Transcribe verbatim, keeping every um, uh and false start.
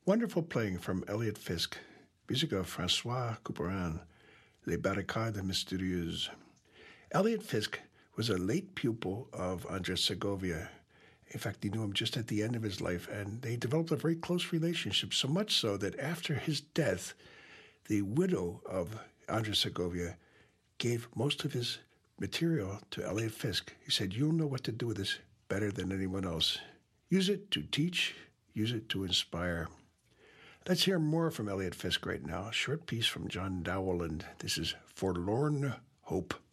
Wonderful playing from Elliott Fisk. Music of François Couperin, Les Barricades Mystérieuses. Elliott Fisk was a late pupil of Andres Segovia. In fact, he knew him just at the end of his life, and they developed a very close relationship, so much so that after his death, the widow of Andres Segovia gave most of his material to Elliott Fisk. He said, "You'll know what to do with this better than anyone else. Use it to teach, use it to inspire." Let's hear more from Elliott Fisk right now. A short piece from John Dowland. This is Forlorn Hope.